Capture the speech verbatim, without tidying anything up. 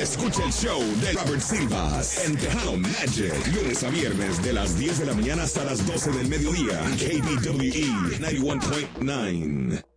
Escucha el show de Robert Silvas en Tejano Magic. Lunes a viernes de las diez de la mañana hasta las doce del mediodía. K B W E noventa y uno punto nueve.